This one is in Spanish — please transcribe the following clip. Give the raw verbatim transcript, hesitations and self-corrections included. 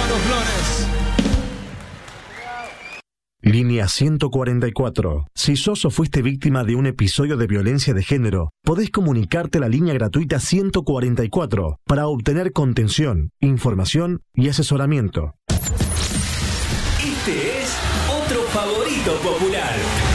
Los Flores. Línea ciento cuarenta y cuatro. Si sos o fuiste víctima de un episodio de violencia de género, podés comunicarte a la línea gratuita ciento cuarenta y cuatro para obtener contención, información y asesoramiento. Este es otro favorito popular.